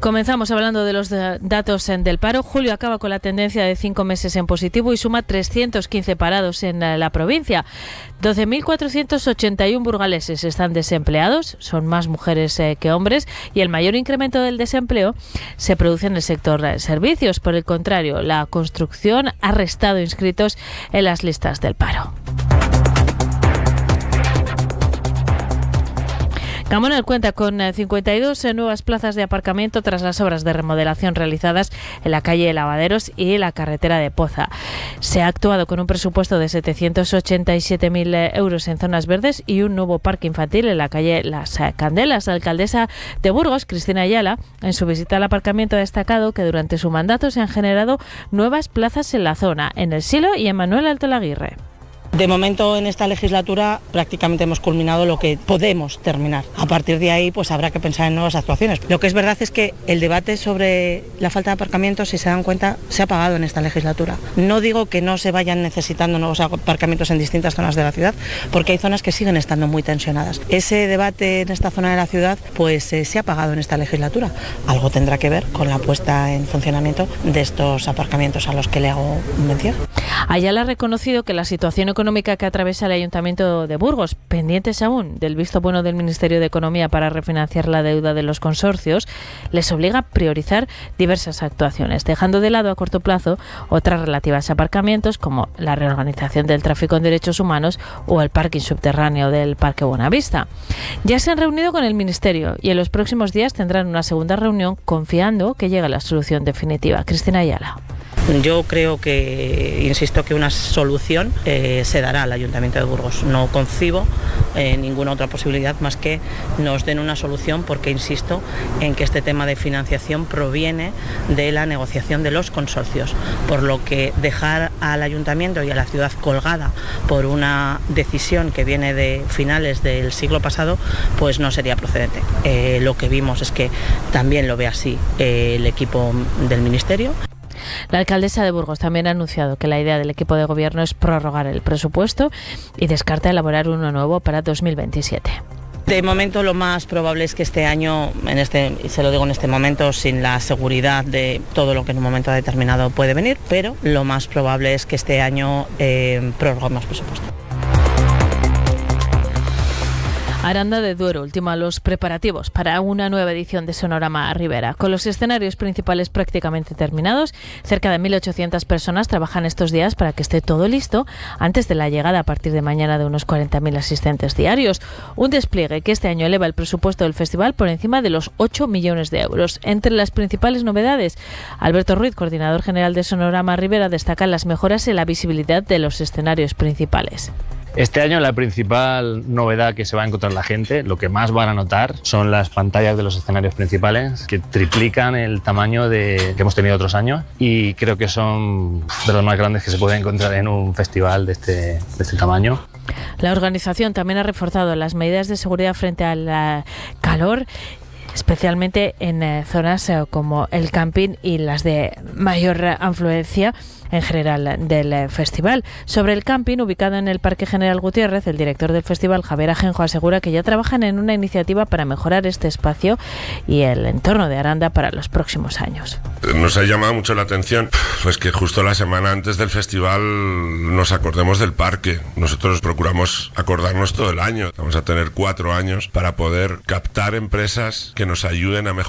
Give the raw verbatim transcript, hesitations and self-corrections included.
Comenzamos hablando de los datos del paro. Julio acaba con la tendencia de cinco meses en positivo y suma trescientos quince parados en la provincia. doce mil cuatrocientos ochenta y uno burgaleses están desempleados, son más mujeres eh, que hombres, y el mayor incremento del desempleo se produce en el sector de servicios. Por el contrario, la construcción ha restado inscritos en las listas del paro. Gamonal cuenta con cincuenta y dos nuevas plazas de aparcamiento tras las obras de remodelación realizadas en la calle Lavaderos y la carretera de Poza. Se ha actuado con un presupuesto de setecientos ochenta y siete mil euros en zonas verdes y un nuevo parque infantil en la calle Las Candelas. La alcaldesa de Burgos, Cristina Ayala, en su visita al aparcamiento ha destacado que durante su mandato se han generado nuevas plazas en la zona, en El Silo y en Manuel Altolaguirre. De momento en esta legislatura prácticamente hemos culminado lo que podemos terminar. A partir de ahí pues habrá que pensar en nuevas actuaciones. Lo que es verdad es que el debate sobre la falta de aparcamientos, si se dan cuenta, se ha apagado en esta legislatura. No digo que no se vayan necesitando nuevos aparcamientos en distintas zonas de la ciudad, porque hay zonas que siguen estando muy tensionadas. Ese debate en esta zona de la ciudad pues eh, se ha apagado en esta legislatura. Algo tendrá que ver con la puesta en funcionamiento de estos aparcamientos a los que le hago mención. Ayala ha reconocido que la situación económica que atraviesa el Ayuntamiento de Burgos, pendientes aún del visto bueno del Ministerio de Economía para refinanciar la deuda de los consorcios, les obliga a priorizar diversas actuaciones, dejando de lado a corto plazo otras relativas a aparcamientos como la reorganización del tráfico en derechos humanos o el parking subterráneo del Parque Buenavista. Ya se han reunido con el Ministerio y en los próximos días tendrán una segunda reunión confiando que llegue la solución definitiva. Cristina Ayala. Yo creo que, insisto, que una solución eh, se dará al Ayuntamiento de Burgos. No concibo eh, ninguna otra posibilidad más que nos den una solución, porque insisto en que este tema de financiación proviene de la negociación de los consorcios, por lo que dejar al Ayuntamiento y a la ciudad colgada por una decisión que viene de finales del siglo pasado, pues no sería procedente. Eh, lo que vimos es que también lo ve así eh, el equipo del Ministerio. La alcaldesa de Burgos también ha anunciado que la idea del equipo de gobierno es prorrogar el presupuesto y descarta elaborar uno nuevo para dos mil veintisiete. De momento lo más probable es que este año, en este, se lo digo en este momento, sin la seguridad de todo lo que en un momento determinado puede venir, pero lo más probable es que este año eh, prorroguemos presupuesto. Aranda de Duero ultima los preparativos para una nueva edición de Sonorama Ribera. Con los escenarios principales prácticamente terminados, cerca de mil ochocientas personas trabajan estos días para que esté todo listo antes de la llegada a partir de mañana de unos cuarenta mil asistentes diarios. Un despliegue que este año eleva el presupuesto del festival por encima de los ocho millones de euros. Entre las principales novedades, Alberto Ruiz, coordinador general de Sonorama Ribera, destaca las mejoras en la visibilidad de los escenarios principales. Este año la principal novedad que se va a encontrar la gente, lo que más van a notar, son las pantallas de los escenarios principales, que triplican el tamaño de, que hemos tenido otros años, y creo que son de los más grandes que se pueden encontrar en un festival de este, de este tamaño. La organización también ha reforzado las medidas de seguridad frente al calor, especialmente en eh, zonas eh, como el camping y las de mayor afluencia en general del eh, festival. Sobre el camping, ubicado en el Parque General Gutiérrez, el director del festival, Javier Ajenjo, asegura que ya trabajan en una iniciativa para mejorar este espacio y el entorno de Aranda para los próximos años. Nos ha llamado mucho la atención pues que justo la semana antes del festival nos acordemos del parque. Nosotros procuramos acordarnos todo el año. Vamos a tener cuatro años para poder captar empresas que nos ayuden a mejorar